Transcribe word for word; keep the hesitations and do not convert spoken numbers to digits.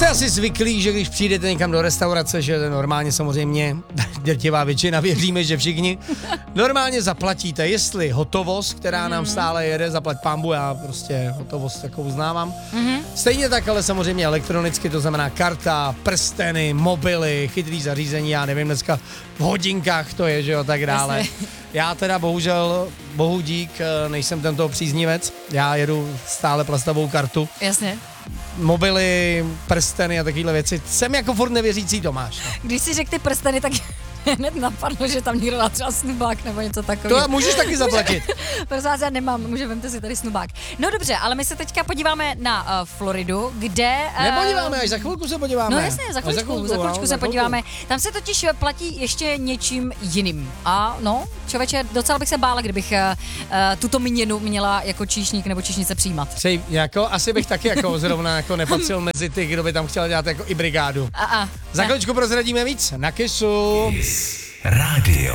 Jste asi zvyklí, že když přijdete někam do restaurace, že normálně samozřejmě, drtivá většina, věříme, že všichni, normálně zaplatíte, jestli hotovost, která nám stále jede, zaplať pambu, já prostě hotovost takovou uznávám. Mm-hmm. Stejně tak, ale samozřejmě elektronicky, to znamená karta, prsteny, mobily, chytrý zařízení, já nevím, dneska v hodinkách to je, že jo, tak dále. Jasně. Já teda bohužel, bohu dík, nejsem tento příznivec, já jedu stále plastovou kartu. Jasně. Mobily, prsteny a takovéhle věci. Jsem jako furt nevěřící Tomáš. No. Když si řekl ty prsteny, tak hned napadlo, že tam někdo dá třeba snubák nebo něco takového. To můžeš taky zaplatit. Prosím vás, já nemám, může vemte si tady snubák. No dobře, ale my se teďka podíváme na uh, Floridu, kde... Uh, Nepodíváme, až za chvilku se podíváme. No jasně, za chvilku, za chvilku, za chvilku no, se za podíváme. Tam se totiž platí ještě něčím jiným. A no, člověče, docela bych se bála, kdybych uh, uh, tuto měnu měla jako číšník nebo číšnice přijímat. Přej, jako, asi bych taky jako zrovna jako nepatřil mezi ty, kdo by tam chtěl dělat jako i brigádu. A, a, za chviličku prozradíme víc na Kissu. Rádio.